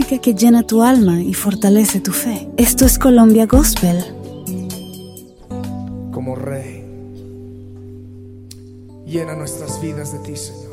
música que llena tu alma y fortalece tu fe. Esto es Colombia Gospel. Como Rey, llena nuestras vidas de ti, Señor.